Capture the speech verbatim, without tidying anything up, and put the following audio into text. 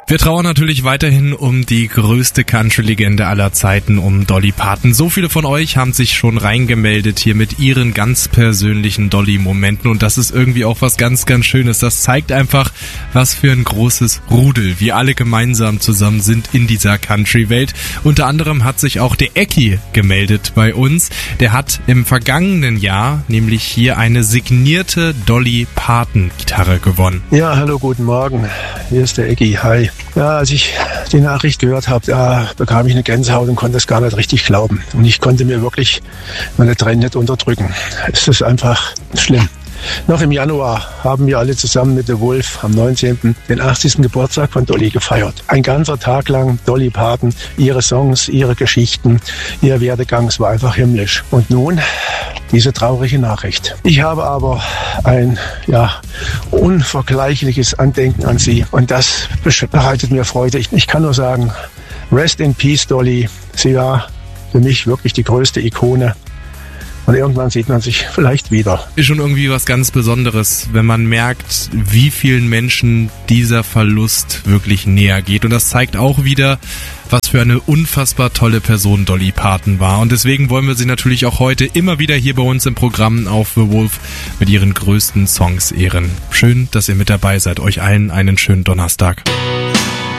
Wir trauern natürlich weiterhin um die größte Country-Legende aller Zeiten, um Dolly Parton. So viele von euch haben sich schon reingemeldet hier mit ihren ganz persönlichen Dolly-Momenten und das ist irgendwie auch was ganz, ganz Schönes. Das zeigt einfach, was für ein großes Rudel wir alle gemeinsam zusammen sind in dieser Country-Welt. Unter anderem hat sich auch der Ecki gemeldet bei uns. Der hat im vergangenen Jahr nämlich hier eine signierte Dolly Parton-Gitarre gewonnen. Ja, hallo, guten Morgen. Hier ist der Ecki. Hi. Ja, als ich die Nachricht gehört habe, da bekam ich eine Gänsehaut und konnte es gar nicht richtig glauben. Und ich konnte mir wirklich meine Tränen nicht unterdrücken. Es ist einfach schlimm. Noch im Januar haben wir alle zusammen mit The Wolf am neunzehnten den achtzigsten Geburtstag von Dolly gefeiert. Ein ganzer Tag lang Dolly Parton, ihre Songs, ihre Geschichten, ihr Werdegang, es war einfach himmlisch. Und nun diese traurige Nachricht. Ich habe aber ein ja unvergleichliches Andenken an sie und das bereitet mir Freude. Ich, ich kann nur sagen, rest in peace, Dolly. Sie war für mich wirklich die größte Ikone. Und irgendwann sieht man sich vielleicht wieder. Ist schon irgendwie was ganz Besonderes, wenn man merkt, wie vielen Menschen dieser Verlust wirklich näher geht. Und das zeigt auch wieder, was für eine unfassbar tolle Person Dolly Parton war. Und deswegen wollen wir sie natürlich auch heute immer wieder hier bei uns im Programm auf The Wolf mit ihren größten Songs ehren. Schön, dass ihr mit dabei seid. Euch allen einen schönen Donnerstag.